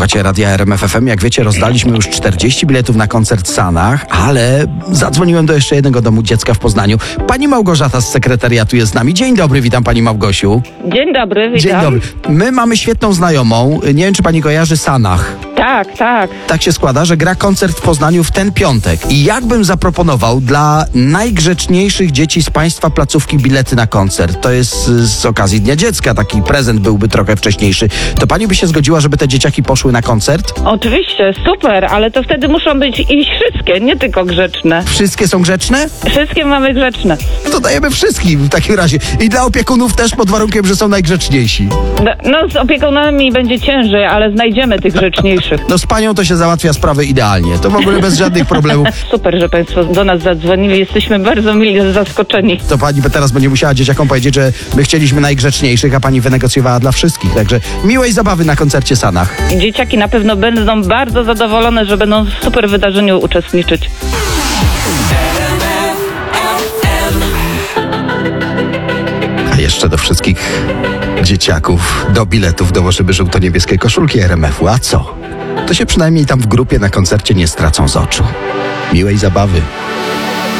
Słuchacie Radia RMF FM. Jak wiecie, rozdaliśmy już 40 biletów na koncert Sanach, ale zadzwoniłem do jeszcze jednego domu dziecka w Poznaniu. Pani Małgorzata z sekretariatu jest z nami. Dzień dobry, witam pani Małgosiu. Dzień dobry, witam. Dzień dobry. My mamy świetną znajomą, nie wiem czy pani kojarzy, Sanach. Tak. Tak się składa, że gra koncert w Poznaniu w ten piątek. I jakbym zaproponował dla najgrzeczniejszych dzieci z państwa placówki bilety na koncert, to jest z okazji Dnia Dziecka, taki prezent byłby trochę wcześniejszy, to pani by się zgodziła, żeby te dzieciaki poszły na koncert? Oczywiście, super, ale to wtedy muszą być i wszystkie, nie tylko grzeczne. Wszystkie są grzeczne? Wszystkie mamy grzeczne. To dajemy wszystkim w takim razie. I dla opiekunów też, pod warunkiem, że są najgrzeczniejsi. No, z opiekunami będzie ciężej, ale znajdziemy tych grzeczniejszych. No z panią to się załatwia sprawy idealnie. To w ogóle bez żadnych problemów. Super, że państwo do nas zadzwonili. Jesteśmy bardzo mile zaskoczeni. To pani teraz będzie musiała dzieciakom powiedzieć, że my chcieliśmy najgrzeczniejszych, a pani wynegocjowała dla wszystkich. Także miłej zabawy na koncercie Sanach. Dzieciaki na pewno będą bardzo zadowolone, że będą w super wydarzeniu uczestniczyć. A jeszcze do wszystkich dzieciaków do biletów dołożymy żółto-niebieskie koszulki RMF-u. A co? To się przynajmniej tam w grupie na koncercie nie stracą z oczu. Miłej zabawy.